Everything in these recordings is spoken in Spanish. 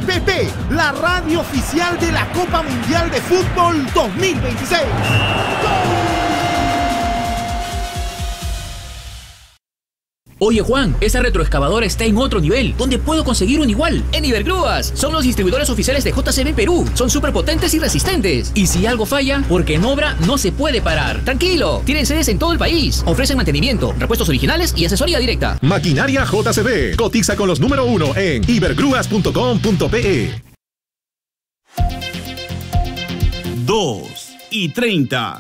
RPP, la radio oficial de la Copa Mundial de Fútbol 2026. Oye Juan, esa retroexcavadora está en otro nivel. ¿Dónde puedo conseguir un igual? En Ibergrúas. Son los distribuidores oficiales de JCB Perú. Son súper potentes y resistentes. Y si algo falla, porque en obra no se puede parar. Tranquilo, tienen sedes en todo el país. Ofrecen mantenimiento, repuestos originales y asesoría directa. Maquinaria JCB. Cotiza con los número 1 en ibergrúas.com.pe. 2:30.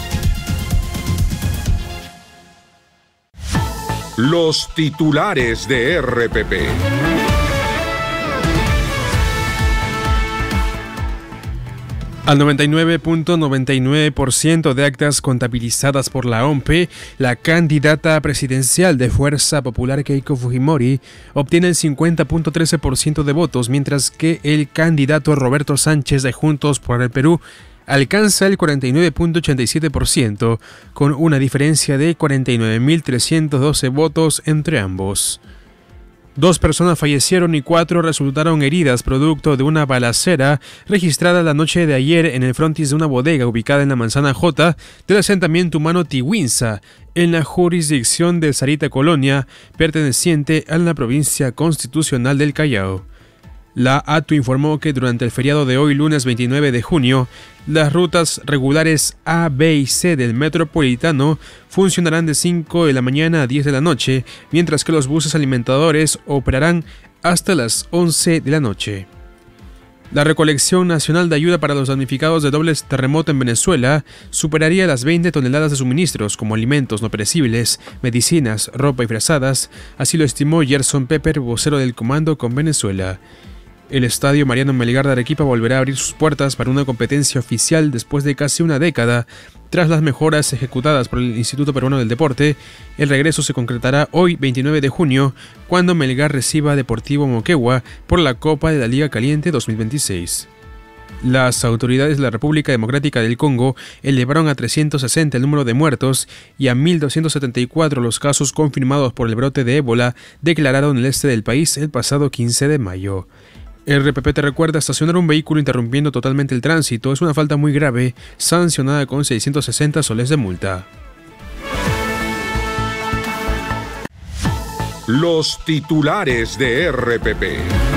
Los titulares de RPP. Al 99.99% de actas contabilizadas por la OMPE, la candidata presidencial de Fuerza Popular Keiko Fujimori obtiene el 50.13% de votos, mientras que el candidato Roberto Sánchez de Juntos por el Perú alcanza el 49.87%, con una diferencia de 49.312 votos entre ambos. 2 personas fallecieron y 4 resultaron heridas producto de una balacera registrada la noche de ayer en el frontis de una bodega ubicada en la Manzana J del asentamiento humano Tihuinza, en la jurisdicción de Sarita Colonia, perteneciente a la provincia constitucional del Callao. La ATU informó que durante el feriado de hoy, lunes 29 de junio, las rutas regulares A, B y C del metropolitano funcionarán de 5 de la mañana a 10 de la noche, mientras que los buses alimentadores operarán hasta las 11 de la noche. La recolección nacional de ayuda para los damnificados de dobles terremoto en Venezuela superaría las 20 toneladas de suministros como alimentos no perecibles, medicinas, ropa y frazadas, así lo estimó Gerson Pepper, vocero del Comando con Venezuela. El Estadio Mariano Melgar de Arequipa volverá a abrir sus puertas para una competencia oficial después de casi una década. Tras las mejoras ejecutadas por el Instituto Peruano del Deporte, el regreso se concretará hoy, 29 de junio, cuando Melgar reciba a Deportivo Moquegua por la Copa de la Liga Caliente 2026. Las autoridades de la República Democrática del Congo elevaron a 360 el número de muertos y a 1.274 los casos confirmados por el brote de ébola declarado en el este del país el pasado 15 de mayo. RPP te recuerda: estacionar un vehículo interrumpiendo totalmente el tránsito es una falta muy grave, sancionada con 660 soles de multa. Los titulares de RPP.